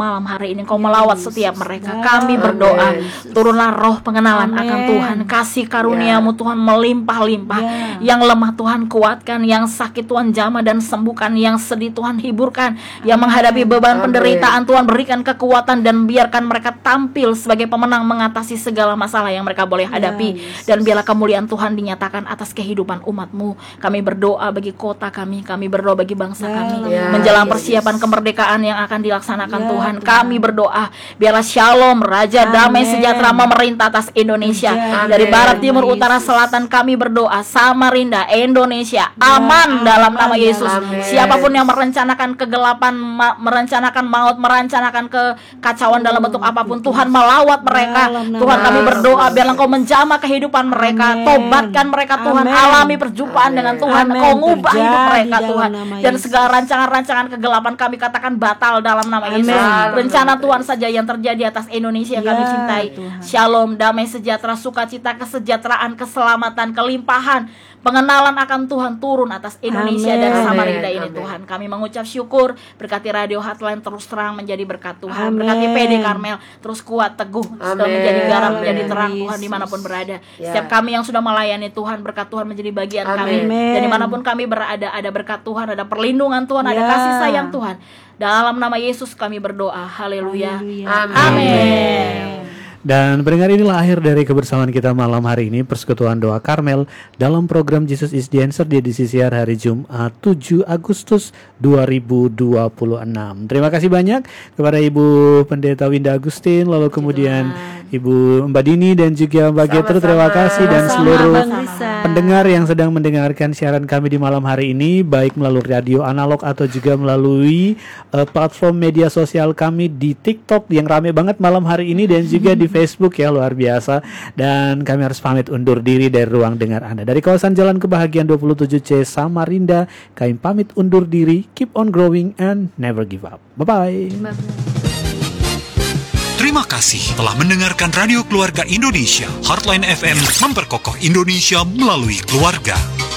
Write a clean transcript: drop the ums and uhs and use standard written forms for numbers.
malam hari ini Engkau melawat setiap mereka. Kami berdoa, turunlah roh pengenalan akan Tuhan, kasih karunia-Mu Tuhan melimpah-limpah. Yang lemah Tuhan kuatkan, yang sakit Tuhan jamah dan sembuhkan, yang sedih Tuhan hiburkan, yang menghadapi beban penderitaan Tuhan berikan kekuatan dan biarkan mereka tampil sebagai pemenang mengatasi segala masalah yang mereka boleh hadapi. Dan biarlah kemuliaan Tuhan dinyatakan atas kehidupan umat-Mu. Kami berdoa bagi kota kami berdoa bagi bangsa kami, menjelang persiapan kemerdekaan yang akan dilaksanakan Tuhan. Kami berdoa biarlah shalom, raja damai sejahtera memerintah atas Indonesia. Dari barat, timur, utara, selatan kami berdoa, Samarinda, Indonesia aman dalam nama Yesus. Siapapun yang merencanakan kegelapan, merencanakan maut, merencanakan kekacauan dalam bentuk apapun, Tuhan melawat mereka. Tuhan, kami berdoa biarlah Engkau menjamah kehidupan mereka, tobatkan mereka Tuhan, alami perjumpaan dengan Tuhan, Engkau ngubah hidup mereka Tuhan. Dan segala rancangan-rancangan kegelapan kami katakan batal dalam nama Yesus. Rencana Tuhan saja yang terjadi atas Indonesia yang kami cintai. Shalom, damai sejahtera, sukacita, kesejahteraan, keselamatan, kelimpahan, pengenalan akan Tuhan turun atas Indonesia dan Samarinda ini Tuhan. Kami mengucap syukur, berkati Radio Heartline terus terang menjadi berkat Tuhan. Berkati PD Karmel terus kuat, teguh, sudah menjadi garam, menjadi terang Tuhan dimanapun berada. Setiap kami yang sudah melayani Tuhan, berkat Tuhan menjadi bagian kami. Dan dimanapun kami berada, ada berkat Tuhan, ada perlindungan Tuhan, ada kasih sayang Tuhan. Dalam nama Yesus kami berdoa. Haleluya. Amin. Dan pendengar, inilah akhir dari kebersamaan kita malam hari ini, Persekutuan Doa Karmel dalam program Jesus is the Answer di edisi siar hari Jumat 7 Agustus 2026. Terima kasih banyak kepada Ibu Pendeta Winda Agustin, lalu kemudian Ibu Mbak Dini dan juga Mbak Getru, terima kasih, dan seluruh pendengar yang sedang mendengarkan siaran kami di malam hari ini, baik melalui radio analog atau juga melalui platform media sosial kami di TikTok yang rame banget malam hari ini, dan juga di Facebook ya, luar biasa. Dan kami harus pamit undur diri dari ruang dengar Anda. Dari kawasan Jalan Kebahagiaan 27C Samarinda, kami pamit undur diri. Keep on growing and never give up. Bye-bye. Terima kasih telah mendengarkan Radio Keluarga Indonesia. Heartline FM memperkokoh Indonesia melalui keluarga.